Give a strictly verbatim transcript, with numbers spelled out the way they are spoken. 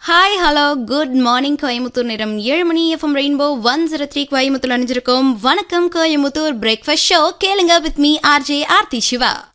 Hi hello good morning Coimbatore. நேரம் ஏழு மணி. FM rainbow one zero three Coimbatore அணிஞ்சிருக்கோம். வணக்கம் கோயமுத்தூர் பிரேக்ஃபாஸ்ட் ஷோ கேளுங்க with me RJ Aarthi Siva.